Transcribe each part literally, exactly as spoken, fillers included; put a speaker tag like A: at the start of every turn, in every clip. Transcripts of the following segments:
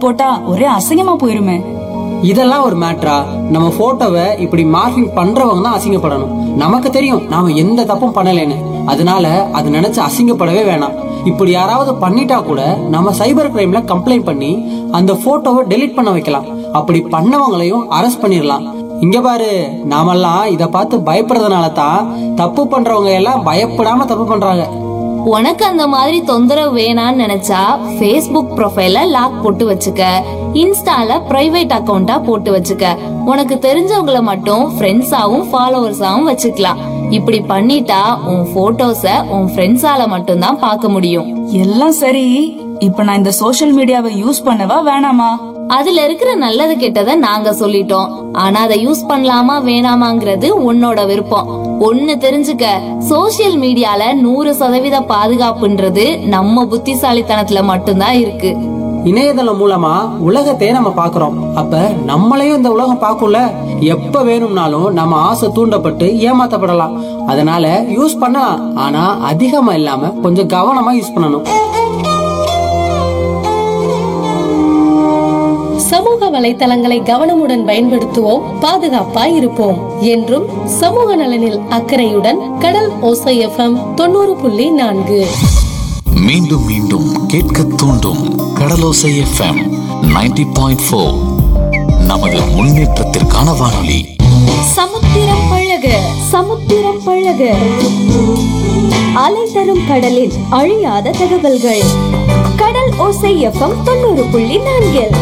A: போட்டா ஒரே அசிங்கமா போயிருமே.
B: இதெல்லாம் ஒரு மேட்ரா? நம்ம போட்டோவை இப்படி மார்க்கிங் பண்றவங்க தான் அசிங்கப்படணும். நமக்கு தெரியும் நாம எந்த தப்பும் பண்ணலைன்னு. அதனால அது நினைச்சு அசிங்கப்படவே வேணாம். இப்படி யாராவது பண்ணிட்டா கூட நம்ம சைபர் கிரைம்ல கம்ப்ளைண்ட் பண்ணி அந்த போட்டோவை டெலீட் பண்ண வைக்கலாம். அப்படி பண்ணவங்களையும் அரெஸ்ட் பண்ணிடலாம். இங்க பாரு, நாமெல்லாம் இத பார்த்து பயப்படுறதுனால தான் தப்பு பண்றவங்க எல்லாம் பயப்படாம தப்பு பண்றாங்க.
C: உனக்கு அந்த மாதிரி தொந்தரவு வேணான்னு நினைச்சா Facebook ப்ரொஃபைல லாக் போட்டு வச்சுக்க, இன்ஸ்டால பிரைவேட் அக்கவுண்டா போட்டு வச்சுக்க. உனக்கு தெரிஞ்சவங்கள மட்டும் ஃப்ரெண்ட்ஸாவும் ஃபாலோவர்ஸாவும் வச்சுக்கலாம். இப்படி பண்ணிட்டா உன் போட்டோஸ உன் ஃப்ரெண்ட்ஸால மட்டும் தான் பார்க்க முடியும்.
A: எல்லாம் சரி, இப்ப நான் இந்த சோஷியல் மீடியாவை யூஸ் பண்ணவா வேணாமா?
C: அதுல இருக்கிற நல்லது கெட்டதை நாங்க சொல்லிட்டோம். ஆனா அதை யூஸ் பண்ணலாமா வேணாமாங்கிறது உன்னோட விருப்பம். ஒண்ணு தெரிஞ்சுக்க, சோசியல் மீடியால நூறு சதவீத பாதுகாப்புன்றது நம்ம புத்திசாலித்தனத்துல மட்டும்தான் இருக்கு.
B: இணையதளம் மூலமா உலகத்தையே நம்ம பாக்குறோம். அப்ப நம்மளையும் இந்த உலகம் பார்க்கும்ல. எப்ப வேணும்னாலும் நம்ம ஆசை தூண்டப்பட்டு ஏமாத்தப்படலாம். அதனால யூஸ் பண்ணலாம், ஆனா அதிகமா இல்லாம கொஞ்சம் கவனமா யூஸ் பண்ணணும்.
D: சமூக வலைத்தளங்களை கவனமுடன் பயன்படுத்துவோம், பாதுகாப்பாய் இருப்போம். என்றும் சமூக நலனில் அக்கறையுடன் கடல் ஓசை எஃப்எம் தொண்ணூறு புள்ளி நான்கு.
E: மீண்டும் மீண்டும் கேட்க தூண்டும் கடலோசை எஃப்எம் நைன்டி பாயிண்ட் ஃபோர். நமது முன்னேற்றத்திற்கான வானொலி.
F: சமுத்திரம் பழக சமுத்திரம் பழக அலை தரும் கடலின் அழியாத தகவல்கள். கடல் ஓசை எஃப்எம் தொண்ணூறு புள்ளி நான்கில்.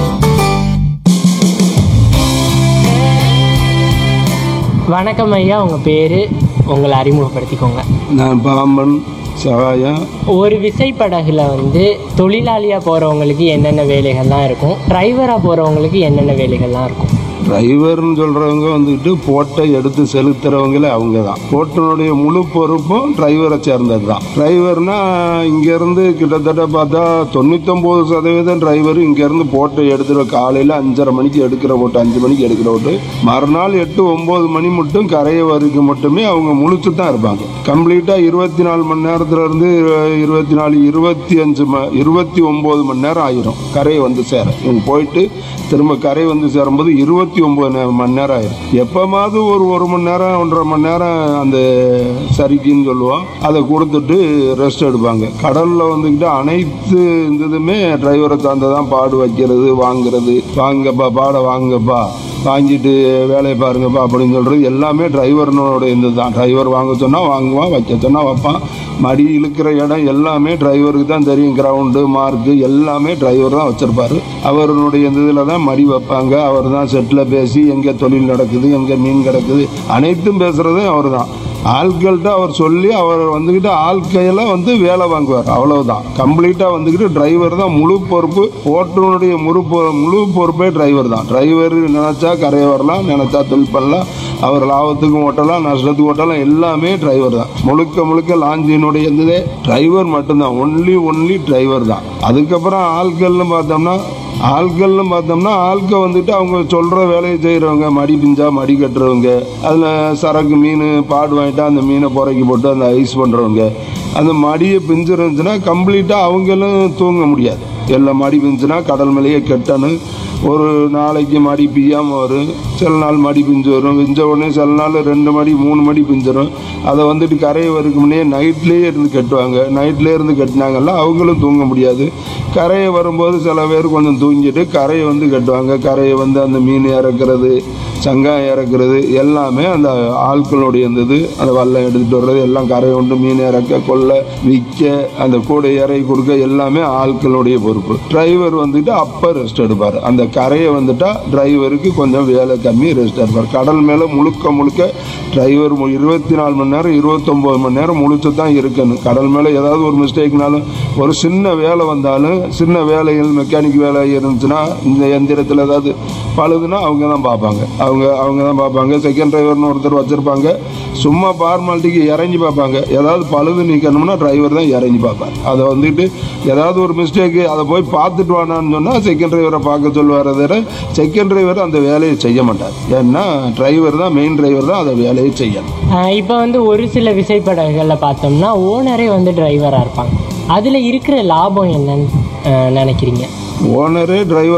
G: வணக்கம் ஐயா, உங்கள் பேர், உங்களை அறிமுகப்படுத்திக்கோங்க.
H: நான் பாம்பன் சகாயம்.
G: ஒரு விசைப்படகுல வந்து தொழிலாளியாக போகிறவங்களுக்கு என்னென்ன வேலைகள்லாம் இருக்கும், டிரைவராக போகிறவங்களுக்கு என்னென்ன வேலைகள்லாம் இருக்கும்?
H: டிரைவர்னு சொல்கிறவங்க வந்துட்டு போட்டை எடுத்து செலுத்துறவங்களே அவங்க தான். போட்டினுடைய முழு பொறுப்பும் டிரைவரை சேர்ந்தது தான். டிரைவர்னா இங்கேருந்து கிட்டத்தட்ட பார்த்தா தொண்ணூத்தொம்பது சதவீதம் டிரைவர் இங்கேருந்து போட்டை எடுத்துகிற காலையில் அஞ்சரை மணிக்கு எடுக்கிற போட்டு, அஞ்சு மணிக்கு எடுக்கிற போட்டு மறுநாள் எட்டு ஒம்பது மணி மட்டும் கரையை வரைக்கும் மட்டுமே அவங்க முழிச்சு தான் இருப்பாங்க. கம்ப்ளீட்டாக இருபத்தி நாலு மணி நேரத்துலேருந்து இருபத்தி நாலு இருபத்தி அஞ்சு ம இருபத்தி ஒம்பது மணி நேரம் ஆயிரும் கரையை வந்து சேர. இவங்க போயிட்டு திரும்ப கரை வந்து சேரும்போது இருபத்தி ஒன்பது மணி நேரம் ஆயிரும். எப்பமாவது ஒரு ஒரு மணி நேரம் ஒன்றரை மணி நேரம் அந்த சரிக்குன்னு சொல்லுவோம், அதை கொடுத்துட்டு ரெஸ்ட் எடுப்பாங்க. கடல்ல வந்துக்கிட்டு அனைத்து இதுமே டிரைவரை சார்ந்ததான். பாடு வைக்கிறது, வாங்குறது, வாங்கப்பா பாட வாங்கப்பா, வாங்கிட்டு வேலையை பாருங்கப்பா அப்படின்னு சொல்றது எல்லாமே டிரைவர்னோட இது தான். டிரைவர் வாங்க சொன்னா வாங்குவான், வைக்க சொன்னா வைப்பான். மடி இழுக்கிற இடம் எல்லாமே டிரைவருக்கு தான் தெரியும். கிரவுண்டு மார்க்கு எல்லாமே டிரைவர் தான் வச்சிருப்பாரு. அவருடைய இதில் தான் மடி வைப்பாங்க. அவர் தான் செட்டில் பேசி எங்கே தொழில் நடக்குது, எங்கே மீன் கிடக்குது அனைத்தும் பேசுறதும் அவர் தான். ஆட்கள்கிட்ட அவர் சொல்லி அவர் வந்துக்கிட்டு ஆட்கையில வந்து வேலை வாங்குவார், அவ்வளவுதான். கம்ப்ளீட்டா வந்துக்கிட்டு டிரைவர் தான் முழு பொறுப்பு. ஓட்டுநருடைய முழு முழு பொறுப்பே டிரைவர் தான். டிரைவர் நினைச்சா கரையை வரலாம், நினைச்சா தொழில் பண்ணலாம், அவர் லாபத்துக்கும் ஓட்டலாம், நஷ்டத்துக்கும் ஓட்டலாம், எல்லாமே டிரைவர் தான். முழுக்க முழுக்க லாஞ்சினுடைய இருந்ததே டிரைவர் மட்டும்தான். ஒன்லி ஒன்லி டிரைவர் தான். அதுக்கப்புறம் ஆட்கள்னு பார்த்தோம்னா ஆட்கள்னு பார்த்தோம்னா ஆட்க வந்துட்டு அவங்க சொல்ற வேலையை செய்யறவங்க, மடி பிஞ்சா மடி கட்டுறவங்க, அதுல சரக்கு மீன் பாடு வாங்கிட்டா அந்த மீனை புறக்கி போட்டு அந்த ஐஸ் பண்றவங்க, அந்த மடியை பிஞ்சு இருந்துச்சுன்னா கம்ப்ளீட்டா அவங்களும் தூங்க முடியாது. எல்லாம் மடி பிஞ்சுனா கடல் மேலேயே கெட்டணும். ஒரு நாளைக்கு மடி பிய்யாமல் வரும், சில நாள் மடி பிஞ்சு வரும். பிஞ்ச உடனே சில நாள் ரெண்டு மடி மூணு மடி பிஞ்சிடும். அதை வந்துட்டு கரையை வரைக்கும் முன்னே நைட்லேயே இருந்து கட்டுவாங்க. நைட்லேயே இருந்து கட்டினாங்கல்ல அவங்களும் தூங்க முடியாது. கரையை வரும்போது சில பேர் கொஞ்சம் தூங்கிட்டு கரையை வந்து கட்டுவாங்க. கரையை வந்து அந்த மீன் இறக்குறது, சங்காயம் இறக்குறது எல்லாமே அந்த ஆட்களுடைய இருந்தது. அந்த வல்லம் எடுத்துகிட்டு வர்றது எல்லாம் கரையை கொண்டு மீன் இறக்க, கொள்ள, விற்க, அந்த கூடை இறக்கி கொடுக்க எல்லாமே ஆட்களுடைய பொறுப்பு. டிரைவர் வந்துட்டு அப்போ ரெஸ்ட் எடுப்பார். அந்த கரையை வந்துட்டா டிரைவருக்கு கொஞ்சம் வேலை கம்மி, ரெஸ்ட் எடுப்பார். கடல் மேலே முழுக்க முழுக்க டிரைவர் இருபத்தி நாலு மணி நேரம் இருபத்தொம்போது மணி நேரம் முழிச்சு தான் இருக்கணும். கடல் மேலே ஏதாவது ஒரு மிஸ்டேக்னாலும், ஒரு சின்ன வேலை வந்தாலும், சின்ன வேலைகள் மெக்கானிக் வேலை இருந்துச்சுன்னா, இந்த எந்திரத்தில் ஏதாவது பழுதுன்னா அவங்க தான் பார்ப்பாங்க. அவங்க அவங்க தான் பார்ப்பாங்க. செகண்ட் டிரைவர்னு ஒருத்தர் வச்சுருப்பாங்க. சும்மா ஃபார்மாலிட்டிக்கு இறங்கி பார்ப்பாங்க. ஏதாவது பழுது நீக்கணும்னா டிரைவர் தான் இறங்கி பார்ப்பார். அதை வந்துட்டு ஏதாவது ஒரு மிஸ்டேக்கு அதை போய் பார்த்துட்டு வானான்னு சொன்னால் செகண்ட் டிரைவரை பார்க்க சொல்லுவார். தவிர செகண்ட் டிரைவர் அந்த வேலையை செய்ய மாட்டார். ஏன்னா டிரைவர் தான், மெயின் டிரைவர் தான் அதை வேலையை செய்யணும்.
G: இப்போ வந்து ஒரு சில விசைப்படகுகளில் பார்த்தோம்னா ஓனரே வந்து டிரைவராக இருப்பாங்க. அதில் இருக்கிற லாபம் என்னன்னு நினைக்கிறீங்க?
H: ஓனரே டிரைவர்